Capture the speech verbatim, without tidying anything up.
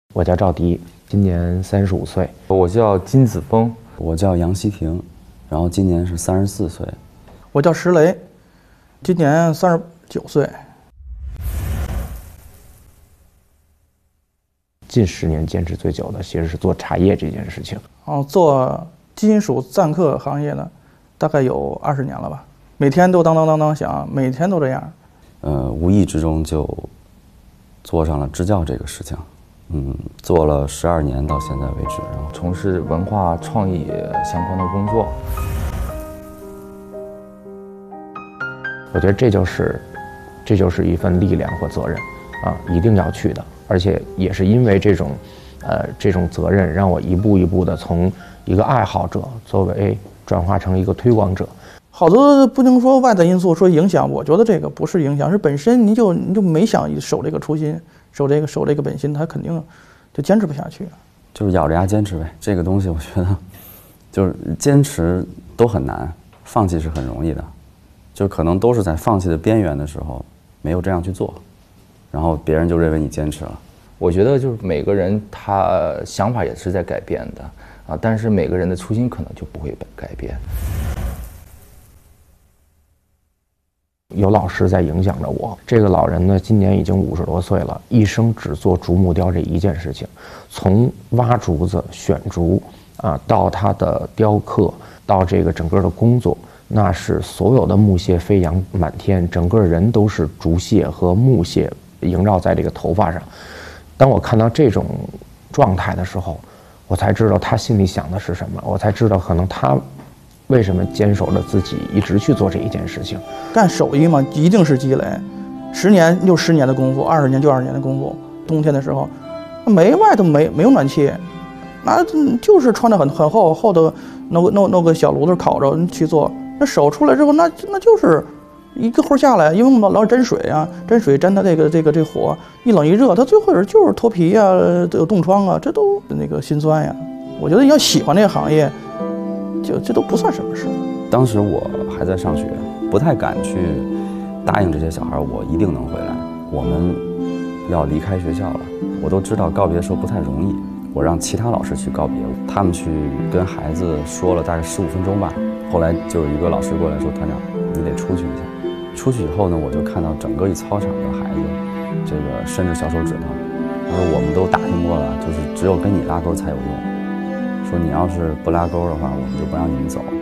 我叫赵迪，今年三十五岁。 我叫金子峰， 我叫杨希婷，然后今年是三十四岁。 我叫石雷，今年三十九岁。 近十年坚持最久的其实是做茶叶这件事情。 哦，做金属赞刻行业呢，大概有二十年了吧，每天都当当当当响，每天都这样。 呃，无意之中就做上了支教这个事情。嗯，做了十二年到现在为止，然后从事文化创意相关的工作。 我觉得这就是，这就是一份力量和责任，啊，一定要去的。而且也是因为这种，呃，这种责任，让我一步一步的从一个爱好者，作为转化成一个推广者。 好多不能说外在因素说影响，我觉得这个不是影响，是本身你就你就没想守这个初心。守这个守这个本心，他肯定就坚持不下去了。 就是咬着牙坚持呗。这个东西我觉得，就是坚持都很难，放弃是很容易的。就可能都是在放弃的边缘的时候，没有这样去做，然后别人就认为你坚持了。 我觉得就是每个人他想法也是在改变的啊，但是每个人的初心可能就不会改变。 有老师在影响着我。这个老人呢，今年已经五十多岁了，一生只做竹木雕这一件事情，从挖竹子、选竹啊，到他的雕刻，到这个整个的工作，那是所有的木屑飞扬满天，整个人都是竹屑和木屑萦绕在这个头发上。当我看到这种状态的时候，我才知道他心里想的是什么，我才知道可能他为什么坚守着自己一直去做这一件事情。 干手艺嘛，一定是积累，十年就十年的功夫，二十年就二十年的功夫。冬天的时候，没外头没没有暖气，那就是穿的很很厚厚的，弄个弄弄个小炉子烤着去做。那手出来之后，那那就是一个活下来，因为我们老老沾水啊，沾水沾它这个这个这火一冷一热，它最后是就是脱皮呀、啊，有冻疮啊，这都那个心酸呀。我觉得要喜欢这个行业，就这都不算什么事。 当时我还在上学，不太敢去答应这些小孩我一定能回来，我们要离开学校了。我都知道告别的时候不太容易，我让其他老师去告别，他们去跟孩子说了大概十五分钟吧。后来就有一个老师过来说，团长你得出去一下。出去以后呢，我就看到整个一操场的孩子这个伸着小手指头，他说我们都打听过了，就是只有跟你拉钩才有用，说你要是不拉钩的话，我们就不让你们走。